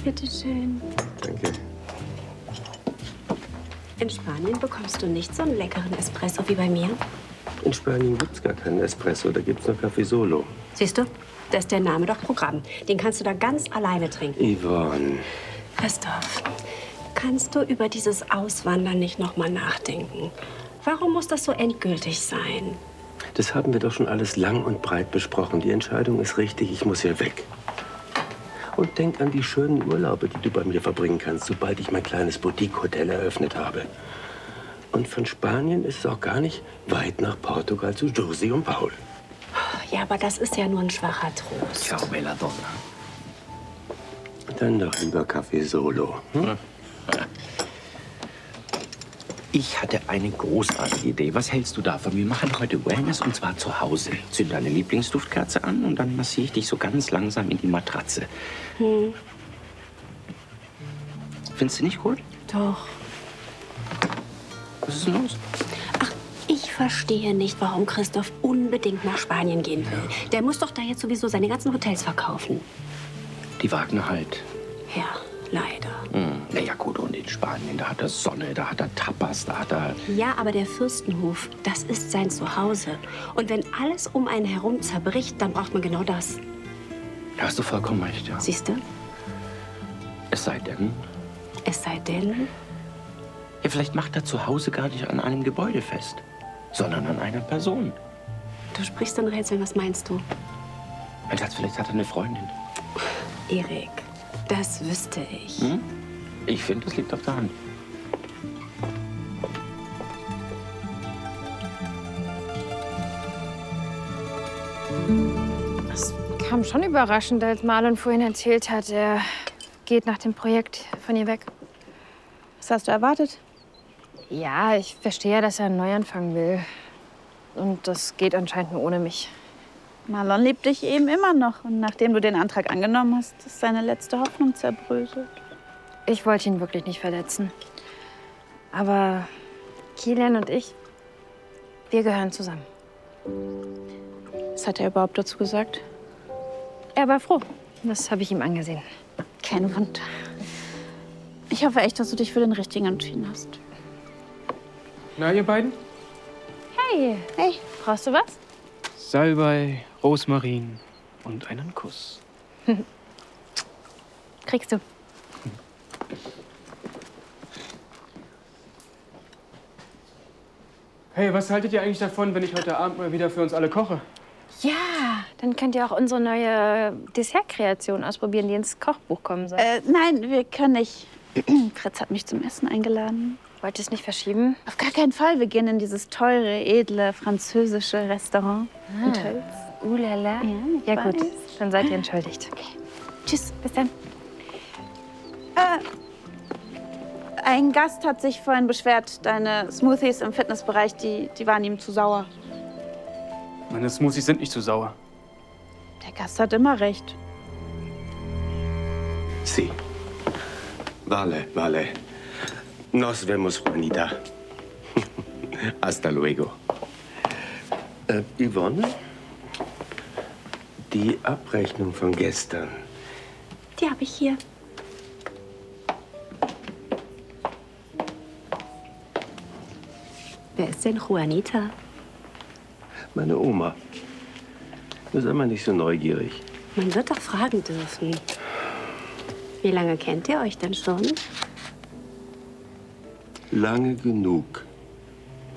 Bitteschön. Danke. In Spanien bekommst du nicht so einen leckeren Espresso wie bei mir. In Spanien gibt's gar keinen Espresso, da gibt's nur Café Solo. Siehst du, da ist der Name doch Programm. Den kannst du da ganz alleine trinken. Yvonne. Christoph, kannst du über dieses Auswandern nicht noch mal nachdenken? Warum muss das so endgültig sein? Das haben wir doch schon alles lang und breit besprochen. Die Entscheidung ist richtig, ich muss hier weg. Und denk an die schönen Urlaube, die du bei mir verbringen kannst, sobald ich mein kleines Boutique-Hotel eröffnet habe. Und von Spanien ist es auch gar nicht weit nach Portugal zu Josie und Paul. Ja, aber das ist ja nur ein schwacher Trost. Ciao, bella donna. Dann doch lieber Café Solo. Hm? Ich hatte eine großartige Idee. Was hältst du davon? Wir machen heute Wellness und zwar zu Hause. Zünd deine Lieblingsduftkerze an und dann massiere ich dich so ganz langsam in die Matratze. Findest du nicht gut? Doch. Was ist denn los? Ach, ich verstehe nicht, warum Christoph unbedingt nach Spanien gehen will. Der muss doch da jetzt sowieso seine ganzen Hotels verkaufen. Die Wagner halt. Ja, leider. Na ja, gut, und in Spanien, da hat er Sonne, da hat er Tapas, da hat er... Ja, aber der Fürstenhof, das ist sein Zuhause. Und wenn alles um einen herum zerbricht, dann braucht man genau das. Da hast du vollkommen recht, ja. Siehst du? Es sei denn... Es sei denn... Ja, vielleicht macht er zu Hause gar nicht an einem Gebäude fest, sondern an einer Person. Du sprichst in Rätseln, was meinst du? Mein Schatz, vielleicht hat er eine Freundin. Erik, das wüsste ich. Ich finde, das liegt auf der Hand. Es kam schon überraschend, als Marlon vorhin erzählt hat, er geht nach dem Projekt von ihr weg. Was hast du erwartet? Ja, ich verstehe ja, dass er einen Neuanfang will. Und das geht anscheinend nur ohne mich. Marlon liebt dich eben immer noch. Und nachdem du den Antrag angenommen hast, ist seine letzte Hoffnung zerbröselt. Ich wollte ihn wirklich nicht verletzen. Aber Kilian und ich, wir gehören zusammen. Was hat er überhaupt dazu gesagt? Er war froh. Das habe ich ihm angesehen. Kein Wunder. Ich hoffe echt, dass du dich für den Richtigen entschieden hast. Na, ihr beiden? Hey, brauchst du was? Salbei, Rosmarin und einen Kuss. Kriegst du. Hey, was haltet ihr eigentlich davon, wenn ich heute Abend mal wieder für uns alle koche? Ja, dann könnt ihr auch unsere neue Dessertkreation ausprobieren, die ins Kochbuch kommen soll. Nein, wir können nicht. Fritz hat mich zum Essen eingeladen. Wollt ihr es nicht verschieben? Auf gar keinen Fall. Wir gehen in dieses teure, edle, französische Restaurant. In Tölz. Lala. Ja, Ja, gut, weiß. dann seid ihr entschuldigt. Okay. Tschüss. Bis dann. Ein Gast hat sich vorhin beschwert, deine Smoothies im Fitnessbereich, die waren ihm zu sauer. Meine Smoothies sind nicht zu sauer. Der Gast hat immer recht. Sí. Vale. Nos vemos, Juanita. Hasta luego. Yvonne? Die Abrechnung von gestern. Die habe ich hier. Wer ist denn Juanita? Meine Oma. Nur sei mal nicht so neugierig. Man wird doch fragen dürfen. Wie lange kennt ihr euch denn schon? Lange genug.